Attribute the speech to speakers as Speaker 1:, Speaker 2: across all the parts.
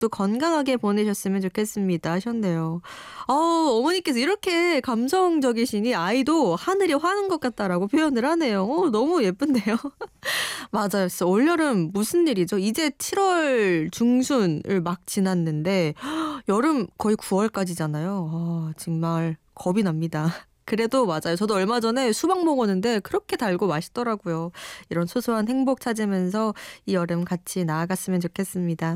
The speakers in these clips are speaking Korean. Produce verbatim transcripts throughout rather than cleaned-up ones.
Speaker 1: 추석도 건강하게 보내셨으면 좋겠습니다 하셨네요. 어, 어머니께서 이렇게 감성적이시니 아이도 하늘이 화는 것 같다라고 표현을 하네요. 어, 너무 예쁜데요. 맞아요. 진짜 올여름 무슨 일이죠? 이제 칠월 중순을 막 지났는데 여름 거의 구월까지잖아요. 아, 정말 겁이 납니다. 그래도 맞아요. 저도 얼마 전에 수박 먹었는데 그렇게 달고 맛있더라고요. 이런 소소한 행복 찾으면서 이 여름 같이 나아갔으면 좋겠습니다.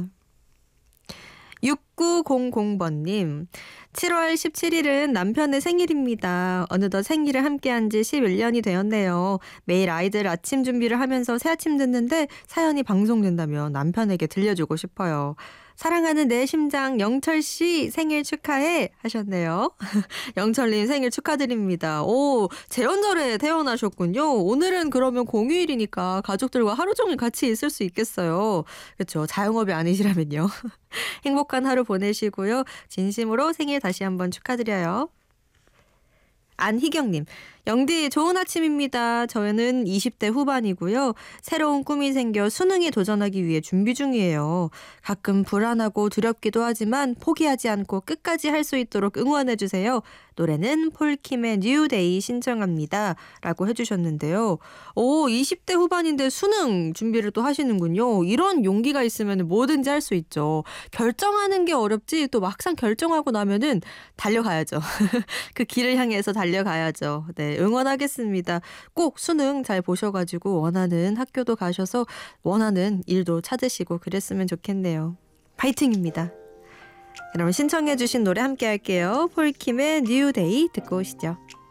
Speaker 1: 육구공공번님, 칠월 십칠일은 남편의 생일입니다. 어느덧 생일을 함께한 지 십일 년이 되었네요. 매일 아이들 아침 준비를 하면서 새아침 듣는데 사연이 방송된다면 남편에게 들려주고 싶어요. 사랑하는 내 심장 영철씨 생일 축하해 하셨네요. 영철님 생일 축하드립니다. 오, 제헌절에 태어나셨군요. 오늘은 그러면 공휴일이니까 가족들과 하루 종일 같이 있을 수 있겠어요. 그렇죠. 자영업이 아니시라면요. 행복한 하루 보내시고요. 진심으로 생일 다시 한번 축하드려요. 안희경님, 영디 좋은 아침입니다. 저는 이십 대 후반이고요. 새로운 꿈이 생겨 수능에 도전하기 위해 준비 중이에요. 가끔 불안하고 두렵기도 하지만 포기하지 않고 끝까지 할 수 있도록 응원해주세요. 노래는 폴킴의 뉴데이 신청합니다. 라고 해주셨는데요. 오, 이십 대 후반인데 수능 준비를 또 하시는군요. 이런 용기가 있으면 뭐든지 할 수 있죠. 결정하는 게 어렵지 또 막상 결정하고 나면은 달려가야죠. 그 길을 향해서 달려가야죠. 네, 응원하겠습니다. 꼭 수능 잘 보셔가지고 원하는 학교도 가셔서 원하는 일도 찾으시고 그랬으면 좋겠네요. 파이팅입니다. 그럼 신청해 주신 노래 함께 할게요. 폴킴의 뉴데이 듣고 오시죠.